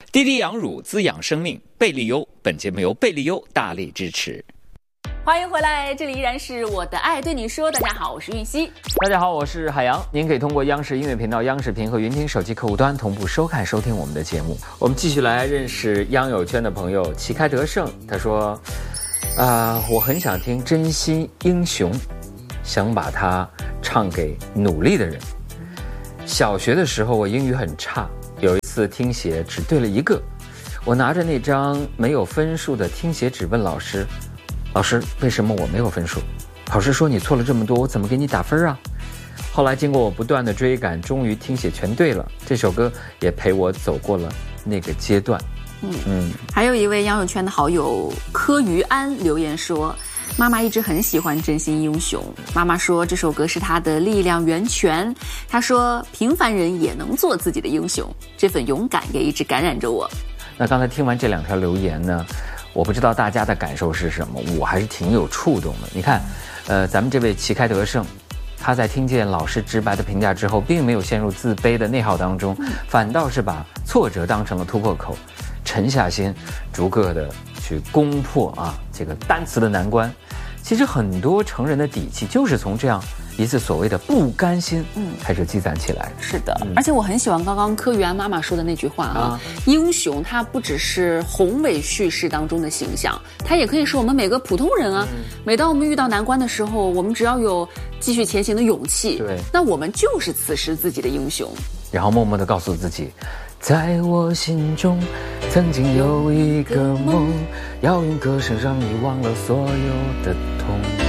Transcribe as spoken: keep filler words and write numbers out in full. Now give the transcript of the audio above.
滴滴养乳滋养生命，贝利优。本节目由贝利优大力支持。 欢迎回来，这里依然是我的爱对你说。大家好，我是韵熙。 大家好，我是海洋。您可以通过央视音乐频道、央视频和云听手机客户端同步收看收听我们的节目。我们继续来认识央友圈的朋友旗开得胜。他说啊、呃，我很想听《真心英雄》，想把它唱给努力的人。小学的时候我英语很差，有一次听写只对了一个，我拿着那张没有分数的听写纸问老师，老师，为什么我没有分数？老师说你错了这么多，我怎么给你打分啊？后来经过我不断的追赶，终于听写全对了。这首歌也陪我走过了那个阶段。 嗯嗯，还有一位央友圈的好友柯于安留言说，妈妈一直很喜欢《真心英雄》，妈妈说这首歌是她的力量源泉。她说平凡人也能做自己的英雄，这份勇敢也一直感染着我。 那刚才听完这两条留言呢，我不知道大家的感受是什么，我还是挺有触动的。你看，呃，咱们这位旗开得胜，他在听见老师直白的评价之后，并没有陷入自卑的内耗当中，反倒是把挫折当成了突破口，沉下心，逐个的去攻破啊这个单词的难关。其实很多成人的底气就是从这样一次所谓的不甘心，嗯，开始积攒起来的。 是的、嗯，而且我很喜欢刚刚柯于安妈妈说的那句话啊，啊英雄他不只是宏伟叙事当中的形象，他也可以是我们每个普通人啊。嗯、每当我们遇到难关的时候，我们只要有继续前行的勇气，对，那我们就是此时自己的英雄。 然后默默地告诉自己，在我心中曾经有一个梦，要用歌声让你忘了所有的痛。